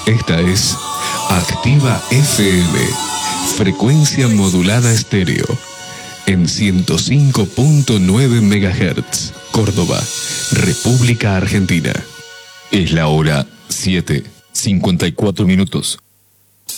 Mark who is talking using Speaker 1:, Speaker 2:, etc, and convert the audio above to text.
Speaker 1: Esta es Activa FM, frecuencia modulada estéreo, en 105.9 MHz, Córdoba, República Argentina. Es la hora 7:54.